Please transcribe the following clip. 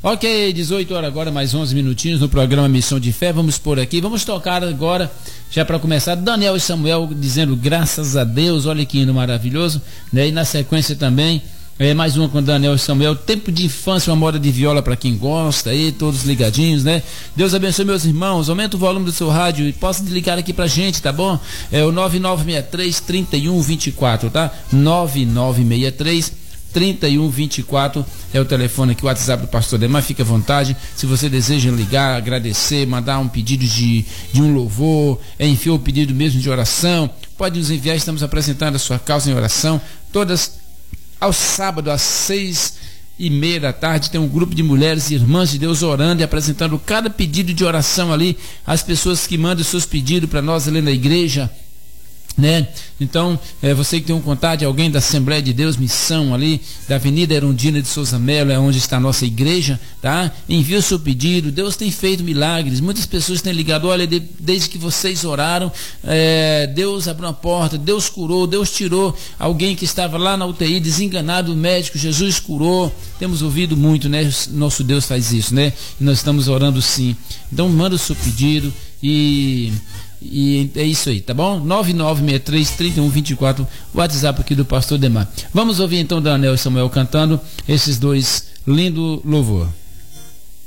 Ok, 18 horas agora, mais 11 minutinhos no programa Missão de Fé. Vamos por aqui, vamos tocar agora, já para começar, Daniel e Samuel dizendo graças a Deus. Olha que hino maravilhoso, né? E na sequência também, mais uma com Daniel e Samuel, Tempo de Infância, uma moda de viola para quem gosta aí, todos ligadinhos, né? Deus abençoe meus irmãos, aumenta o volume do seu rádio e possa ligar aqui pra gente, tá bom? É o 9963-3124, tá? 9963-3124 é o telefone aqui, o WhatsApp do Pastor Demar. Fique à vontade, se você deseja ligar, agradecer, mandar um pedido de um louvor, enfim, o pedido mesmo de oração, pode nos enviar. Estamos apresentando a sua causa em oração todas aos sábados às 6:30 da tarde. Tem um grupo de mulheres irmãs de Deus orando e apresentando cada pedido de oração ali, as pessoas que mandam seus pedidos para nós ali na igreja, né? Então, você que tem um contato de alguém da Assembleia de Deus Missão ali, da Avenida Erundina de Souza Melo, é onde está a nossa igreja, tá? Envia o seu pedido. Deus tem feito milagres, muitas pessoas têm ligado, olha, desde que vocês oraram, Deus abriu uma porta, Deus curou, Deus tirou alguém que estava lá na UTI, desenganado, o médico, Jesus curou. Temos ouvido muito, né? Nosso Deus faz isso, né? E nós estamos orando sim. Então manda o seu pedido e é isso aí, tá bom? 9963-3124, o WhatsApp aqui do Pastor Demar. Vamos ouvir então Daniel e Samuel cantando esses dois lindos louvor.